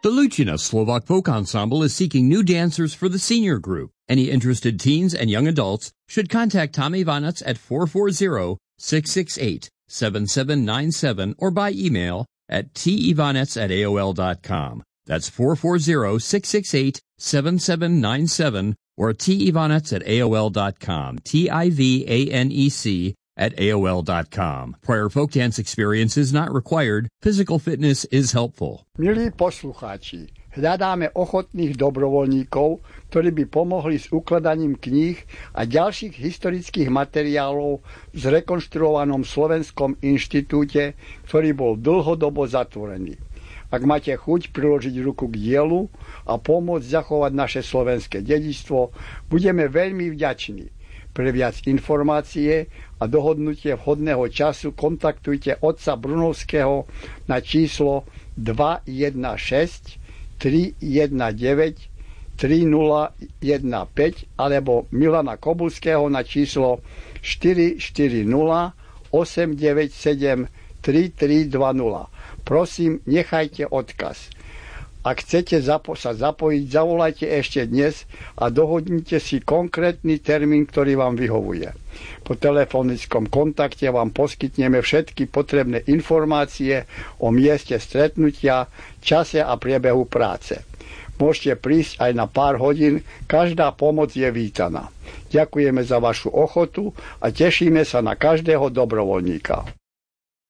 The Lučina Slovak Folk Ensemble is seeking new dancers for the senior group. Any interested teens and young adults should contact Tom Ivanec at 440-668-7797 or by email at tivanec@aol.com. That's 440-668-7797 or tivanec@aol.com. TIVANEC@aol.com. Prior folk dance experience is not required. Physical fitness is helpful. Milí poslucháči, hľadáme ochotných dobrovoľníkov, ktorí by pomohli s ukladaním kníh a ďalších historických materiálov v zrekonštruovanom Slovenskom inštitúte, ktorý bol dlhodobo zatvorený. Ak máte chuť priložiť ruku k dielu a pomôcť zachovať naše slovenské dedičstvo, budeme veľmi vďační. Pre viac informácie a dohodnutie vhodného času kontaktujte otca Brunovského na číslo 216 319 3015 alebo Milana Kobulského na číslo 440 897 3320. Prosím, nechajte odkaz. Ak chcete sa zapojiť, zavolajte ešte dnes a dohodnite si konkrétny termín, ktorý vám vyhovuje. Po telefonickom kontakte vám poskytneme všetky potrebné informácie o mieste stretnutia, čase a priebehu práce. Môžete prísť aj na pár hodín, každá pomoc je vítaná. Ďakujeme za vašu ochotu a tešíme sa na každého dobrovoľníka.